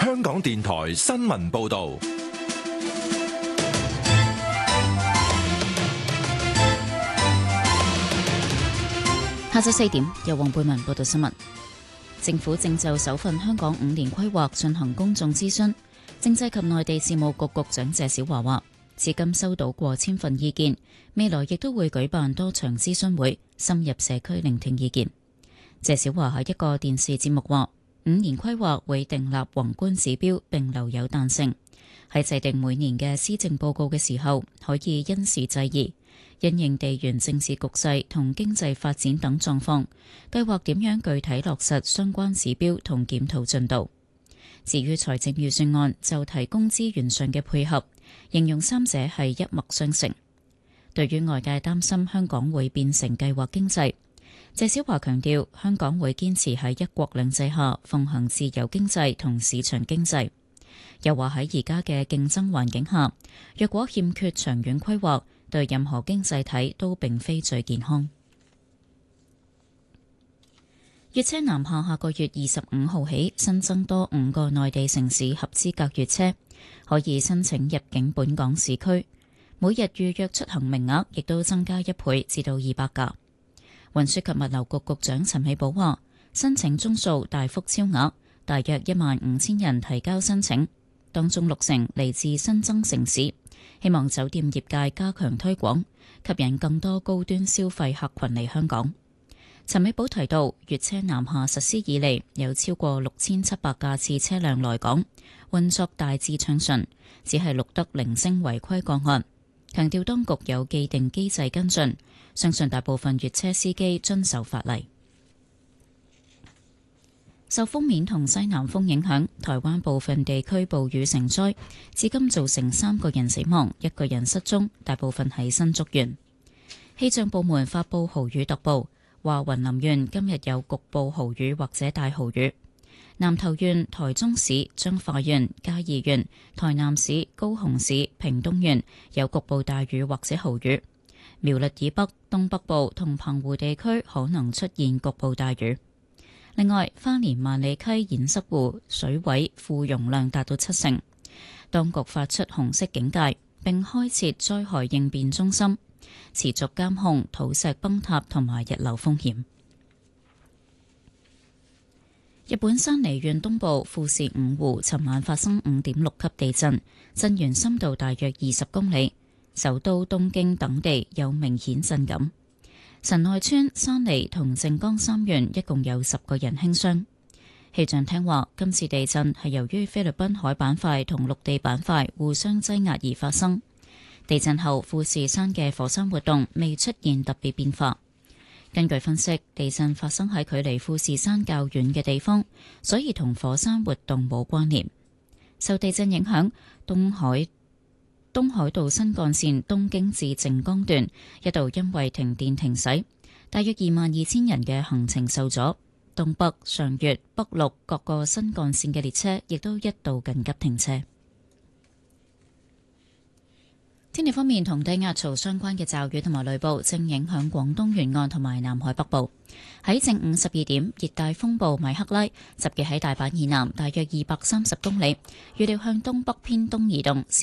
香港電台新聞報道。 下晝4點，由黃貝文報道新聞。政府正就首份香港5年規劃進行公眾諮詢。政制及內地事務局局長謝小華話，至今收到過千份意見，未來亦都會舉辦多場諮詢會，深入社區聆聽意見。謝小華喺一個電視節目話，5年規劃會訂立宏觀指標並留有彈性，喺制定每年嘅施政報告嘅時候，可以因時制宜，因應地緣政治局勢同經濟發展等狀況，計劃點樣具體落實相關指標同檢討進度。至於財政預算案就提供資源上嘅配合，形容三者係一脈相承。對於外界擔心香港會變成計劃經濟，謝小華強調香港會堅持喺一國兩制下奉行自由經濟同市場經濟。又話喺而家嘅競爭環境下，若果欠缺長遠規劃，對任何經濟體都並非最健康。粵車南下下個月25號起新增多5個內地城市合資格粵車，可以申請入境本港市區，每日預約出行名額亦都增加1倍至到200架。運輸及物流局局長陳美寶話，申請宗數大幅超額，大約15000人提交申請，當中60%嚟自新增城市。希望酒店業界加強推廣，吸引更多高端消費客群嚟香港。陳美寶提到，粵車南下實施以嚟，有超過6700架次車輛來港，運作大致暢順，只係錄得零星違規個案。強調當局有既定機制跟進，相信大部分粵車司機遵守法例。受鋒面同西南風影響，台灣部分地區暴雨成災，至今造成3個人死亡，1個人失蹤，大部分喺新竹縣。氣象部門發佈豪雨特報，話雲林縣今日有局部豪雨或者大豪雨，南投縣、台中市、彰化縣、嘉義縣、台南市、高雄市、屏東縣有局部大雨或者豪雨，苗栗以北、東北部同澎湖地區可能出現局部大雨。另外，花蓮萬里溪堰塞湖水位副容量達到70%，當局發出紅色警戒，並開設災害應變中心，持續監控土石崩塌同埋溢流風險。日本山梨縣東部富士五湖尋晚發生5.6級地震，震源深度大約20公里，首都東京等地有明顯震感。神奈川、山梨同靜岡3縣一共有10個人輕傷。氣象廳話，今次地震係由於菲律賓海板塊同陸地板塊互相擠壓而發生。地震後，富士山嘅火山活動未出現特別變化。根據分析，地震發生喺距離富士山較遠嘅地方，所以同火山活動冇關聯。受地震影響，東海道新幹線東京至靜岡段一度因為停電停駛，大約22000人嘅行程受阻。東北、上越、北陸各個新幹線嘅列車亦都一度緊急停車。天氣方面，同低壓槽相關嘅驟雨同埋雷暴正影響廣東沿岸同埋南海北部。喺正午12點，熱帶風暴米克拉集結喺大阪以南大約230公里，預料向東北偏東移動。